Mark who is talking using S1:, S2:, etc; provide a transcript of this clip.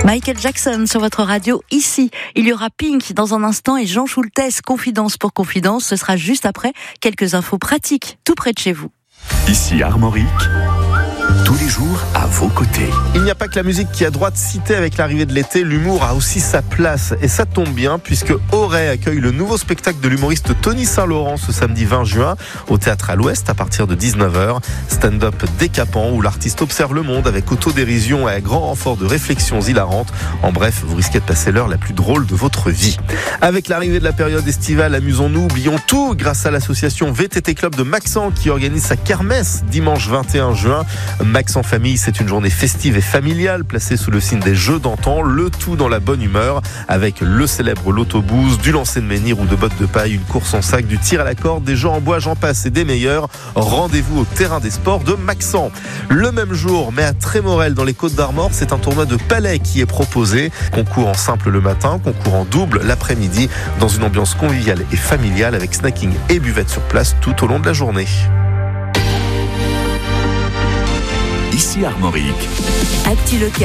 S1: Michael Jackson sur votre radio ici. Il y aura Pink dans un instant et Jean Schultes, confidence pour confidence. Ce sera juste après quelques infos pratiques tout près de chez vous.
S2: Ici Armorique, tous les jours à vos côtés.
S3: Il n'y a pas que la musique qui a droit de citer avec l'arrivée de l'été, l'humour a aussi sa place. Et ça tombe bien puisque Auray accueille le nouveau spectacle de l'humoriste Tony Saint-Laurent ce samedi 20 juin au Théâtre à l'Ouest à partir de 19h. Stand-up décapant où l'artiste observe le monde avec autodérision et un grand renfort de réflexions hilarantes. En bref, vous risquez de passer l'heure la plus drôle de votre vie. Avec l'arrivée de la période estivale, amusons-nous, oublions tout grâce à l'association VTT Club de Maxent qui organise sa kermesse dimanche 21 juin. Maxent Famille, c'est une journée festive et familiale placée sous le signe des jeux d'antan, le tout dans la bonne humeur avec le célèbre l'autobus, du lancer de menhir ou de bottes de paille, une course en sac, du tir à la corde, des jeux en bois, j'en passe et des meilleurs. Rendez-vous au terrain des sports de Maxent. Le même jour, mais à Trémorel dans les Côtes-d'Armor, c'est un tournoi de palais qui est proposé. Concours en simple le matin, concours en double l'après-midi, dans une ambiance conviviale et familiale avec snacking et buvette sur place tout au long de la journée.
S2: Ici Armorique.
S1: Actu local.